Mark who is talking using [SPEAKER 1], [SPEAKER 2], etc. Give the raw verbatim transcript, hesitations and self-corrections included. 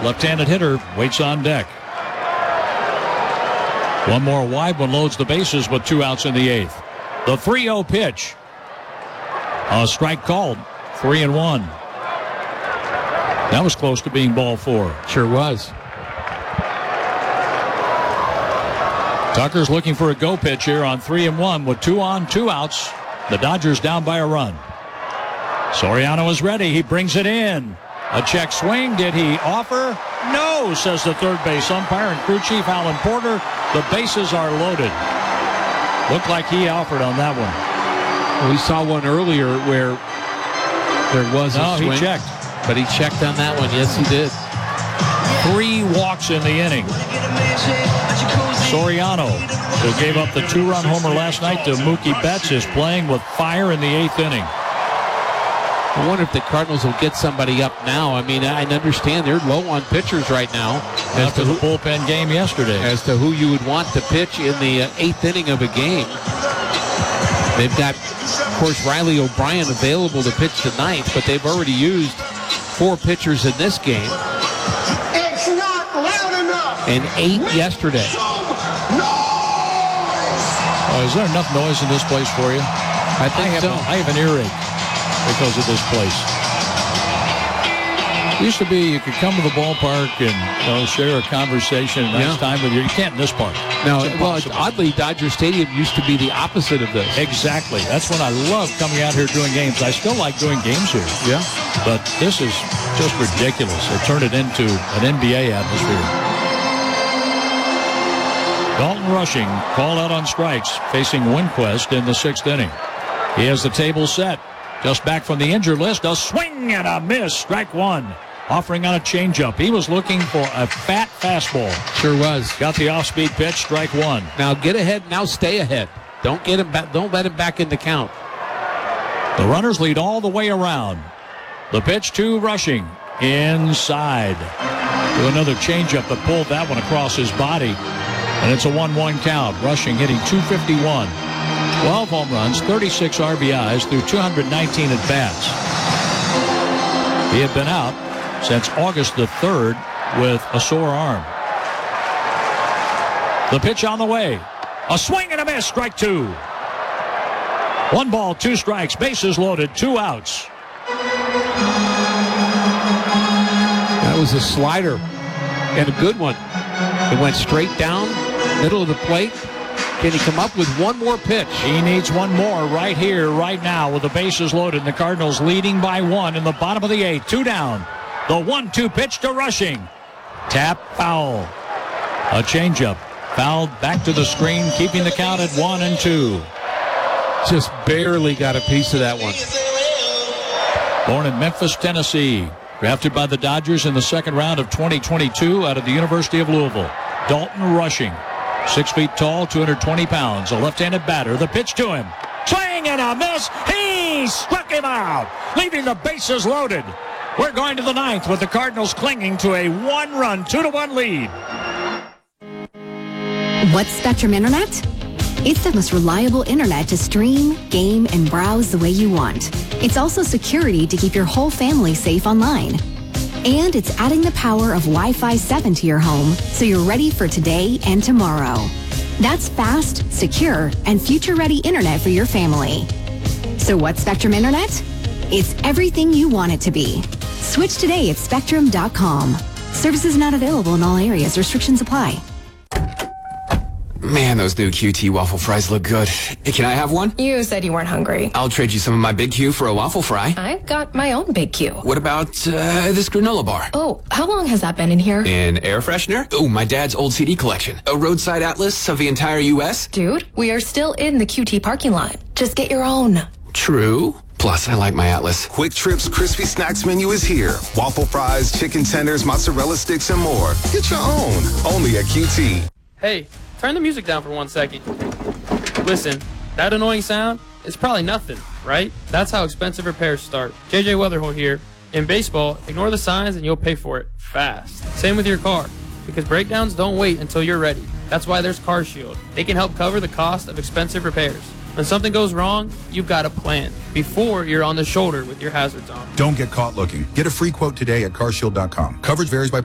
[SPEAKER 1] left-handed hitter, waits on deck. One more wide one loads the bases with two outs in the eighth. The three oh pitch. A strike called. Three and one. That was close to being ball four.
[SPEAKER 2] Sure was.
[SPEAKER 1] Tucker's looking for a go pitch here on three and one with two on, two outs. The Dodgers down by a run. Soriano is ready. He brings it in. A check swing. Did he offer? No, says the third base umpire and crew chief Alan Porter. The bases are loaded. Looked like he offered on that one.
[SPEAKER 2] Well, we saw one earlier where there was
[SPEAKER 1] no,
[SPEAKER 2] a swing.
[SPEAKER 1] he checked.
[SPEAKER 2] But he checked on that one. Yes, he did.
[SPEAKER 1] Three walks in the inning. Soriano, who gave up the two-run homer last night to Mookie Betts, is playing with fire in the eighth inning.
[SPEAKER 2] I wonder if the Cardinals will get somebody up now. I mean, I understand they're low on pitchers right now.
[SPEAKER 1] After the bullpen game yesterday.
[SPEAKER 2] As to who you would want to pitch in the uh, eighth inning of a game. They've got, of course, Riley O'Brien available to pitch tonight, but they've already used four pitchers in this game.
[SPEAKER 3] It's not loud enough.
[SPEAKER 2] And eight yesterday.
[SPEAKER 1] Oh, is there enough noise in this place for you?
[SPEAKER 2] I think
[SPEAKER 1] I have,
[SPEAKER 2] so.
[SPEAKER 1] a, I have an earache because of this place. It used to be you could come to the ballpark and, you know, share a conversation, a nice
[SPEAKER 2] Yeah.
[SPEAKER 1] time with you. You can't in this park.
[SPEAKER 2] No,
[SPEAKER 1] It's
[SPEAKER 2] well, it's,
[SPEAKER 1] impossible.
[SPEAKER 2] oddly, Dodger Stadium used to be the opposite of this.
[SPEAKER 1] Exactly. That's when I love coming out here doing games. I still like doing games here.
[SPEAKER 2] Yeah.
[SPEAKER 1] But this is just ridiculous. They turned it into an N B A atmosphere. Dalton Rushing called out on strikes, facing Winquist in the sixth inning. He has the table set. Just back from the injured list. A swing and a miss. Strike one. Offering on a changeup. He was looking for a fat fastball.
[SPEAKER 2] Sure was.
[SPEAKER 1] Got the off-speed pitch. Strike one.
[SPEAKER 2] Now get ahead. Now stay ahead. Don't get him back. Don't let him back in the count.
[SPEAKER 1] The runners lead all the way around. The pitch to Rushing. Inside. To another changeup that pulled that one across his body. And it's a one one count. Rushing hitting two fifty-one. twelve home runs, thirty-six R B Is through two hundred nineteen at-bats. He had been out since August the third with a sore arm. The pitch on the way. A swing and a miss. Strike two. One ball, two strikes. Bases loaded. Two outs.
[SPEAKER 2] That was a slider and a good one. It went straight down, middle of the plate. Can he come up with one more pitch?
[SPEAKER 1] He needs one more right here, right now, with the bases loaded. And the Cardinals leading by one in the bottom of the eighth. Two down. The one two pitch to Rushing. Tap foul. A changeup. Fouled back to the screen, keeping the count at one and two.
[SPEAKER 2] Just barely got a piece of that one.
[SPEAKER 1] Born in Memphis, Tennessee. Drafted by the Dodgers in the second round of twenty twenty-two out of the University of Louisville. Dalton Rushing. Six feet tall, two hundred twenty pounds. A left-handed batter. The pitch to him. Swing and a miss. He struck him out, leaving the bases loaded. We're going to the ninth with the Cardinals clinging to a one-run, two to one lead.
[SPEAKER 4] What's Spectrum Internet? It's the most reliable internet to stream, game, and browse the way you want. It's also security to keep your whole family safe online. And it's adding the power of Wi-Fi seven to your home so you're ready for today and tomorrow. That's fast, secure, and future-ready internet for your family. So what's Spectrum Internet? It's everything you want it to be. Switch today at spectrum dot com. Services not available in all areas. Restrictions apply.
[SPEAKER 5] Man, those new Q T waffle fries look good. Hey, can I have one?
[SPEAKER 6] You said you weren't hungry.
[SPEAKER 5] I'll trade you some of my Big Q for a waffle fry.
[SPEAKER 6] I've got my own Big Q.
[SPEAKER 5] What about uh, this granola bar?
[SPEAKER 6] Oh, how long has that been in here?
[SPEAKER 5] An air freshener? Oh, my dad's old C D collection. A roadside atlas of the entire U S?
[SPEAKER 6] Dude, we are still in the Q T parking lot. Just get your own.
[SPEAKER 5] True. Plus, I like my atlas.
[SPEAKER 7] Quick Trip's Crispy Snacks menu is here. Waffle fries, chicken tenders, mozzarella sticks, and more. Get your own. Only at Q T.
[SPEAKER 8] Hey, turn the music down for one second. Listen, that annoying sound is probably nothing, right? That's how expensive repairs start. J J Weatherholt here. In baseball, ignore the signs and you'll pay for it fast. Same with your car, because breakdowns don't wait until you're ready. That's why there's CarShield. They can help cover the cost of expensive repairs. When something goes wrong, you've got a plan before you're on the shoulder with your hazards on.
[SPEAKER 9] Don't get caught looking. Get a free quote today at car shield dot com. Coverage varies by